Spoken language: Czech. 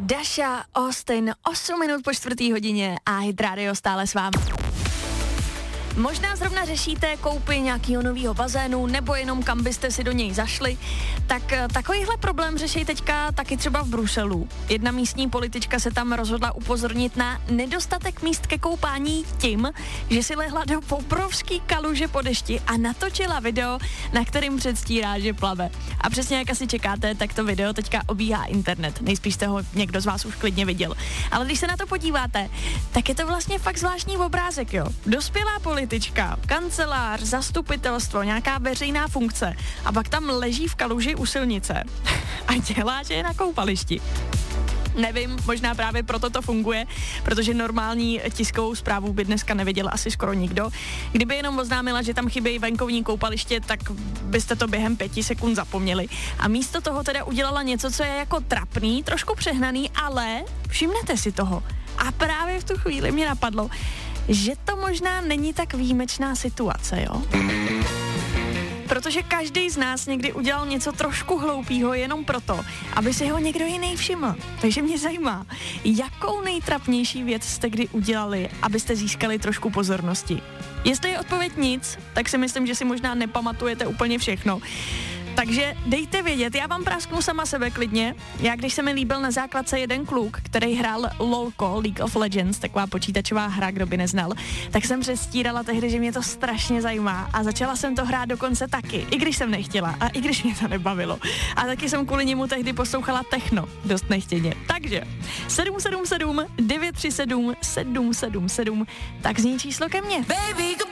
Dasha Austin, 8 minut po 4:00 a Hit Radio stále s vámi. Možná zrovna řešíte koupy nějakého nového bazénu nebo jenom kam byste si do něj zašli, tak takovýhle problém řeší teďka taky třeba v Bruselu. Jedna místní politička se tam rozhodla upozornit na nedostatek míst ke koupání tím, že si lehla do obrovský kaluže po dešti a natočila video, na kterým předstírá, že plave. A přesně jak asi čekáte, tak to video teďka obíhá internet. Nejspíš jste ho někdo z vás už klidně viděl. Ale když se na to podíváte, tak je to vlastně fakt zvláštní obrázek, jo. Dospělá politička, kancelář, zastupitelstvo, nějaká veřejná funkce a pak tam leží v kaluži u silnice a dělá, že je na koupališti. Nevím, možná právě proto to funguje, protože normální tiskovou zprávu by dneska neviděl asi skoro nikdo. Kdyby jenom oznámila, že tam chybějí venkovní koupaliště, tak byste to během 5 sekund zapomněli. A místo toho teda udělala něco, co je jako trapný, trošku přehnaný, ale všimnete si toho. A právě v tu chvíli mě napadlo, že to možná není tak výjimečná situace, jo? Protože každý z nás někdy udělal něco trošku hloupýho jenom proto, aby si ho někdo jiný všiml. Takže mě zajímá, jakou nejtrapnější věc jste kdy udělali, abyste získali trošku pozornosti. Jestli je odpověď nic, tak si myslím, že si možná nepamatujete úplně všechno. Takže dejte vědět, já vám prásknu sama sebe klidně. Já když se mi líbil na základce jeden kluk, který hrál LOLko, League of Legends, taková počítačová hra, kdo by neznal, tak jsem předstírala tehdy, že mě to strašně zajímá a začala jsem to hrát dokonce taky, i když jsem nechtěla a i když mě to nebavilo. A taky jsem kvůli němu tehdy poslouchala techno, dost nechtěně. Takže 777 937 777, tak zní číslo ke mně. Baby,